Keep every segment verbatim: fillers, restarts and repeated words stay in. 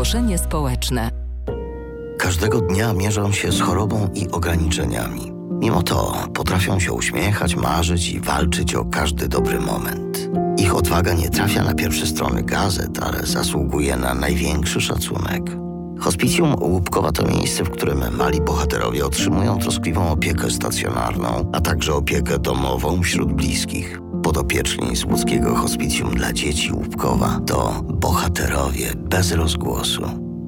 Ogłoszenie społeczne. Każdego dnia mierzą się z chorobą i ograniczeniami. Mimo to potrafią się uśmiechać, marzyć i walczyć o każdy dobry moment. Ich odwaga nie trafia na pierwsze strony gazet, ale zasługuje na największy szacunek. Hospicjum Łupkowa to miejsce, w którym mali bohaterowie otrzymują troskliwą opiekę stacjonarną, a także opiekę domową wśród bliskich. Podopieczni z łódzkiego Hospicjum dla Dzieci Łupkowa to bohaterowie bez rozgłosu.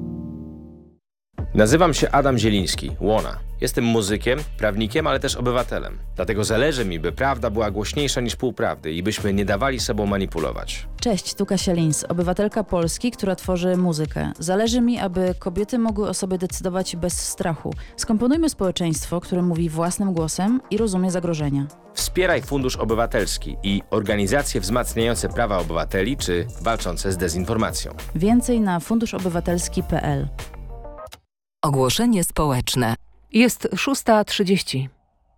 Nazywam się Adam Zieliński, Łona. Jestem muzykiem, prawnikiem, ale też obywatelem. Dlatego zależy mi, by prawda była głośniejsza niż półprawdy i byśmy nie dawali sobą manipulować. Cześć, tu Kasia Lins, obywatelka Polski, która tworzy muzykę. Zależy mi, aby kobiety mogły o sobie decydować bez strachu. Skomponujmy społeczeństwo, które mówi własnym głosem i rozumie zagrożenia. Wspieraj Fundusz Obywatelski i organizacje wzmacniające prawa obywateli czy walczące z dezinformacją. Więcej na funduszobywatelski kropka p l. Ogłoszenie społeczne. Jest szósta trzydzieści.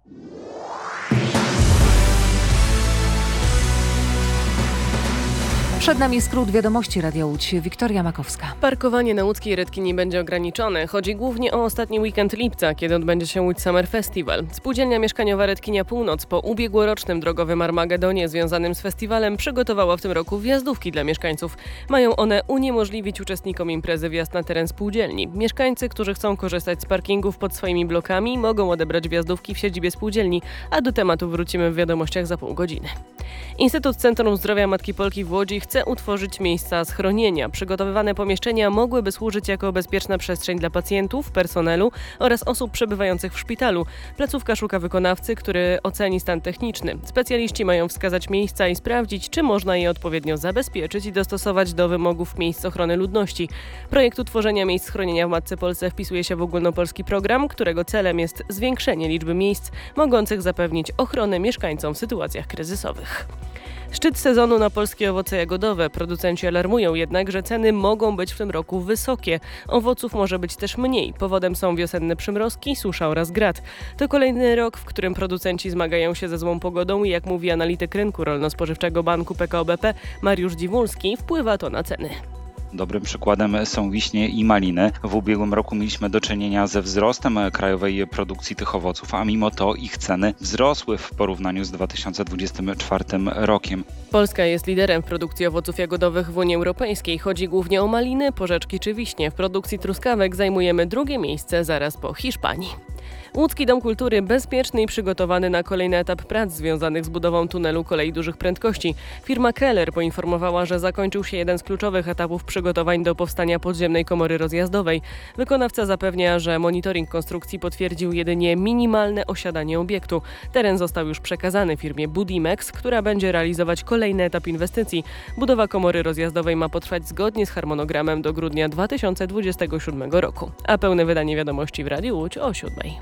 Przed nami skrót wiadomości Radia Łódź. Wiktoria Makowska. Parkowanie na łódzkiej Redkinie będzie ograniczone. Chodzi głównie o ostatni weekend lipca, kiedy odbędzie się Łódź Summer Festival. Spółdzielnia Mieszkaniowa Redkinia Północ po ubiegłorocznym drogowym Armagedonie związanym z festiwalem przygotowała w tym roku wjazdówki dla mieszkańców. Mają one uniemożliwić uczestnikom imprezy wjazd na teren spółdzielni. Mieszkańcy, którzy chcą korzystać z parkingów pod swoimi blokami, mogą odebrać wjazdówki w siedzibie spółdzielni, a do tematu wrócimy w wiadomościach za pół godziny. Instytut Centrum Zdrowia Matki Polki w Łodzi chce utworzyć miejsca schronienia. Przygotowywane pomieszczenia mogłyby służyć jako bezpieczna przestrzeń dla pacjentów, personelu oraz osób przebywających w szpitalu. Placówka szuka wykonawcy, który oceni stan techniczny. Specjaliści mają wskazać miejsca i sprawdzić, czy można je odpowiednio zabezpieczyć i dostosować do wymogów miejsc ochrony ludności. Projekt utworzenia miejsc schronienia w Matce Polsce wpisuje się w ogólnopolski program, którego celem jest zwiększenie liczby miejsc mogących zapewnić ochronę mieszkańcom w sytuacjach kryzysowych. Szczyt sezonu na polskie owoce jagodowe. Producenci alarmują jednak, że ceny mogą być w tym roku wysokie. Owoców może być też mniej. Powodem są wiosenne przymrozki, susza oraz grad. To kolejny rok, w którym producenci zmagają się ze złą pogodą i jak mówi analityk rynku rolno-spożywczego Banku P K O B P Mariusz Dziwulski, wpływa to na ceny. Dobrym przykładem są wiśnie i maliny. W ubiegłym roku mieliśmy do czynienia ze wzrostem krajowej produkcji tych owoców, a mimo to ich ceny wzrosły w porównaniu z dwa tysiące dwudziestym czwartym rokiem. Polska jest liderem w produkcji owoców jagodowych w Unii Europejskiej. Chodzi głównie o maliny, porzeczki czy wiśnie. W produkcji truskawek zajmujemy drugie miejsce zaraz po Hiszpanii. Łódzki Dom Kultury bezpieczny i przygotowany na kolejny etap prac związanych z budową tunelu kolei dużych prędkości. Firma Keller poinformowała, że zakończył się jeden z kluczowych etapów przygotowań do powstania podziemnej komory rozjazdowej. Wykonawca zapewnia, że monitoring konstrukcji potwierdził jedynie minimalne osiadanie obiektu. Teren został już przekazany firmie Budimex, która będzie realizować kolejny etap inwestycji. Budowa komory rozjazdowej ma potrwać zgodnie z harmonogramem do grudnia dwa tysiące dwudziestego siódmego roku. A pełne wydanie wiadomości w Radiu Łódź o siódmej.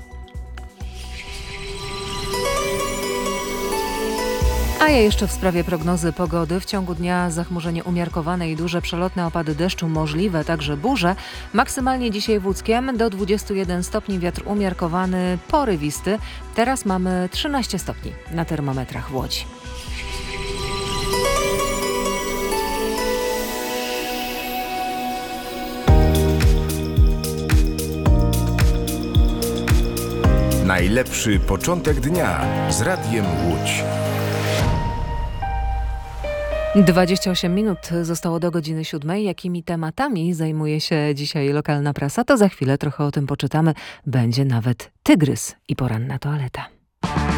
A ja jeszcze w sprawie prognozy pogody. W ciągu dnia zachmurzenie umiarkowane i duże przelotne opady deszczu, możliwe także burze. Maksymalnie dzisiaj w Łódzkiem do dwudziestu jeden stopni, wiatr umiarkowany, porywisty. Teraz mamy trzynaście stopni na termometrach w Łodzi. Najlepszy początek dnia z Radiem Łódź. dwadzieścia osiem minut zostało do godziny siódmej. Jakimi tematami zajmuje się dzisiaj lokalna prasa? To za chwilę trochę o tym poczytamy. Będzie nawet tygrys i poranna toaleta.